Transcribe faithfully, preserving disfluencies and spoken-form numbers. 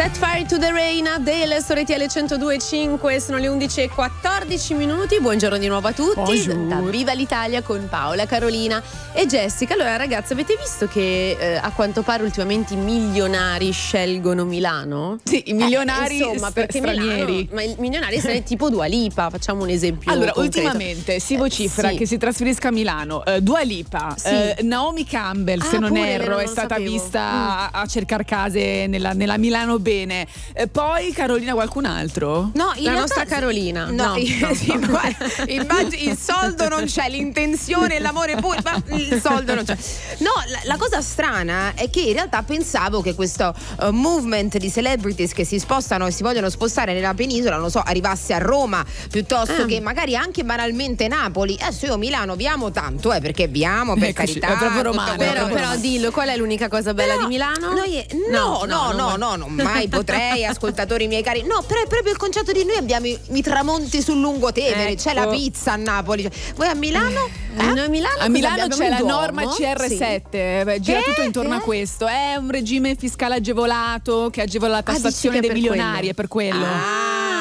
Set Fire to the Rain del S R T L centodue e cinque, sono le undici e quattordici minuti. Buongiorno di nuovo a tutti. Bonjour. Da Viva l'Italia con Paola, Carolina e Jessica. Allora ragazzi, avete visto che eh, a quanto pare ultimamente i milionari scelgono Milano? Sì, i milionari eh, insomma, perché stranieri. Milano, ma i milionari sono tipo Dua Lipa, facciamo un esempio Allora, concreto. ultimamente si vocifera Eh, sì. che si trasferisca a Milano uh, Dua Lipa, Sì. uh, Naomi Campbell, Ah, se non pure, erro, vero, è non stata sapevo. vista Mm. a, a cercare case nella, nella Milano bene. Uh, poi Carolina, qualcun altro? No, in La realtà- nostra Carolina. No, No, io- no, sì, no. guarda, immagini, il soldo non c'è, l'intenzione, l'amore pure, ma il soldo non c'è. No, la, la cosa strana è che in realtà pensavo che questo uh, movement di celebrities che si spostano e si vogliono spostare nella penisola, non so, arrivasse a Roma piuttosto Ah. che magari anche banalmente Napoli. Adesso io Milano vi amo tanto, eh, perché vi amo, per Eccoci, carità. è proprio tutto romano, quello Però, che- però dillo, qual è l'unica cosa bella Però di Milano? noi- no, no, no, no, no, mai potrei, ascoltatori miei cari. No, però è proprio il concetto di noi abbiamo i, i tramonti sul Lungotevere, Ecco. c'è la pizza a Napoli. Cioè, voi a Milano? Eh, noi a Milano, A cosa Milano abbiamo? c'è Il la Duomo? norma C R sette, Sì. eh, gira Che? tutto intorno Eh? a questo. È un regime fiscale agevolato che agevola la Ah, dici tassazione che dei per milionari, quello. è per quello. Ah,